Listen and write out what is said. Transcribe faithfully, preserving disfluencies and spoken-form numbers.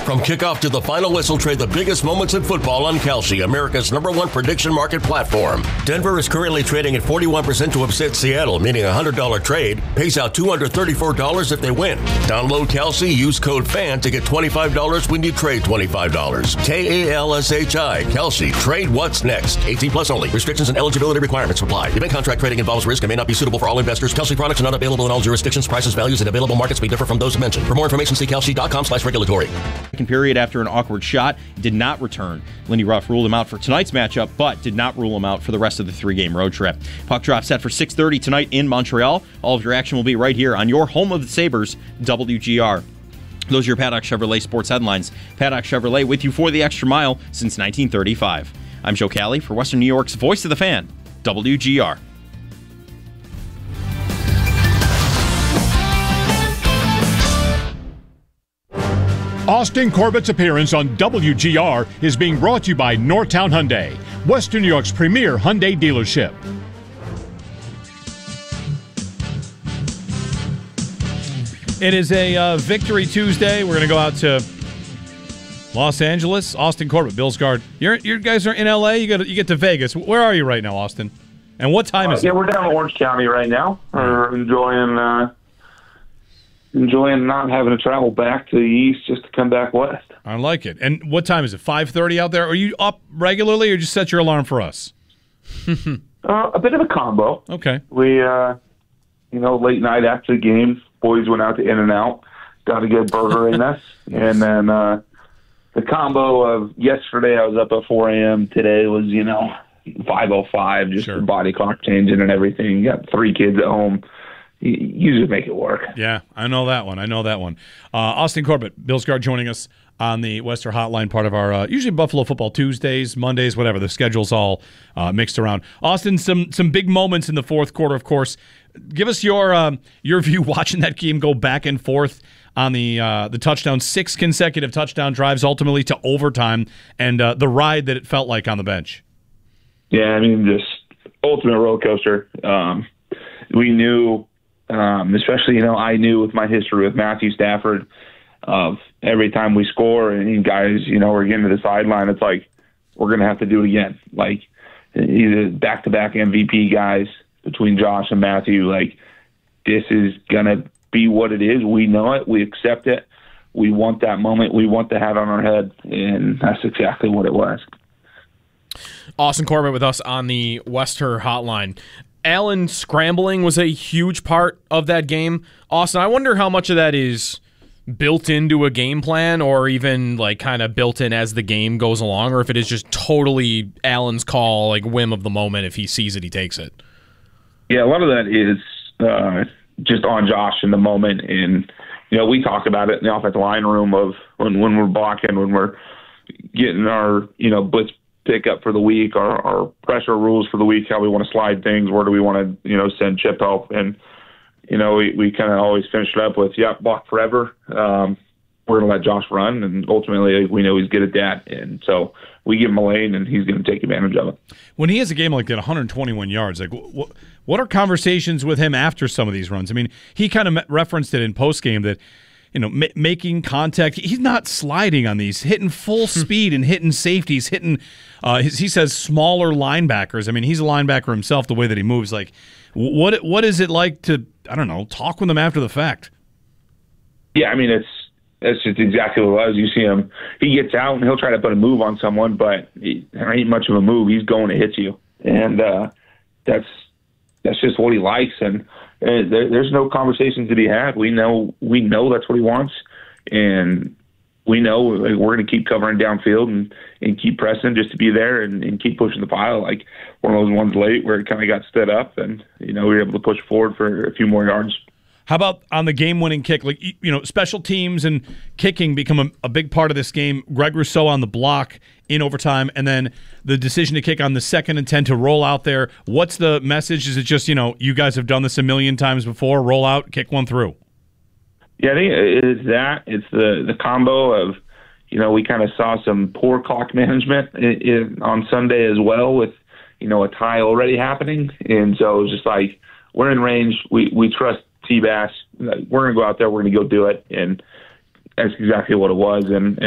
From kickoff to the final whistle, trade the biggest moments in football on Kalshi, America's number one prediction market platform. Denver is currently trading at forty-one percent to upset Seattle, meaning a one hundred dollars trade pays out two hundred thirty-four dollars if they win. Download Kalshi, use code FAN to get twenty-five dollars when you trade twenty-five dollars. K A L S H I, Kalshi. Trade what's next. eighteen plus only. Restrictions and eligibility requirements apply. Event contract trading involves risk and may not be suitable for all investors. Kalshi products are not available in all jurisdictions. Prices, values, and available markets may differ from those mentioned. For more information, see kalshi.com slash regulatory. Period after an awkward shot, did not return. Lindy Ruff ruled him out for tonight's matchup, but did not rule him out for the rest of the three-game road trip. Puck drop set for six thirty tonight in Montreal. All of your action will be right here on your home of the Sabres, W G R. Those are your Paddock Chevrolet sports headlines. Paddock Chevrolet with you for the extra mile since nineteen thirty-five. I'm Joe Cali for Western New York's Voice of the Fan, W G R. Austin Corbett's appearance on W G R is being brought to you by Northtown Hyundai, Western New York's premier Hyundai dealership. It is a uh, Victory Tuesday. We're going to go out to Los Angeles. Austin Corbett, Bills guard. You're, you guys are in L A. You get you get to Vegas. Where are you right now, Austin? And what time uh, is yeah, it? Yeah, we're down in Orange County right now. We're enjoying uh, enjoying not having to travel back to the east just to come back west. I like it. And what time is it? five thirty out there? Are you up regularly or just set your alarm for us? uh, a bit of a combo. Okay. We, uh, you know, late night after the game, boys went out to In-N-Out, got a good burger in us. And then uh, the combo of yesterday I was up at four a.m. Today was, you know, five oh five, just sure. the body clock changing and everything. You got three kids at home. You just make it work. Yeah, I know that one. I know that one. Uh, Austin Corbett, Bills guard, joining us on the Western Hotline, part of our uh, usually Buffalo Football Tuesdays, Mondays, whatever. The schedule's all uh, mixed around. Austin, some some big moments in the fourth quarter, of course. Give us your um, your view watching that game go back and forth on the uh, the touchdown, six consecutive touchdown drives, ultimately to overtime, and uh, the ride that it felt like on the bench. Yeah, I mean, just ultimate roller coaster. Um, we knew. Um, especially, you know, I knew with my history with Matthew Stafford of every time we score and guys, you know, we're getting to the sideline, it's like we're going to have to do it again. Like either back-to-back M V P guys between Josh and Matthew, like this is going to be what it is. We know it. We accept it. We want that moment. We want the hat on our head, and that's exactly what it was. Austin Corbett with us on the Western Hotline. Allen scrambling was a huge part of that game. Austin, I wonder how much of that is built into a game plan or even like kind of built in as the game goes along, or if it is just totally Allen's call, like whim of the moment. If he sees it, he takes it. Yeah, a lot of that is uh, just on Josh in the moment. And, you know, we talk about it in the offensive line room of when, when we're blocking, when we're getting our, you know, blitz pick up for the week, our, our pressure rules for the week, how we want to slide things, where do we want to, you know, send chip help. And, you know, we, we kind of always finish it up with, yeah, block forever. Um, we're going to let Josh run, and ultimately we know he's good at that. And so we give him a lane, and he's going to take advantage of it. When he has a game like that, one hundred twenty-one yards, like what, what are conversations with him after some of these runs? I mean, he kind of referenced it in postgame that, you know, ma- making contact. He's not sliding on these, hitting full speed and hitting safeties, hitting, uh, his, he says, smaller linebackers. I mean, he's a linebacker himself, the way that he moves. Like, what what is it like to, I don't know, talk with him after the fact? Yeah, I mean, it's that's just exactly what it was. You see him, he gets out and he'll try to put a move on someone, but he, there ain't much of a move. He's going to hit you. And uh, that's that's just what he likes. And Uh, there, there's no conversations to be had. We know we know that's what he wants, and we know like, we're going to keep covering downfield and, and keep pressing just to be there and, and keep pushing the pile. Like one of those ones late where it kind of got stood up, and you know we were able to push forward for a few more yards. How about on the game-winning kick? Like, you know, special teams and kicking become a, a big part of this game. Greg Rousseau on the block in overtime, and then the decision to kick on the second and ten to roll out there. What's the message? Is it just, you know, you guys have done this a million times before, roll out, kick one through? Yeah, I think it's that. It's the, the combo of, you know, we kind of saw some poor clock management in, in, on Sunday as well with, you know, a tie already happening. And so it was just like, we're in range. We, we trust T-Bass. We're going to go out there. We're going to go do it. And that's exactly what it was. And,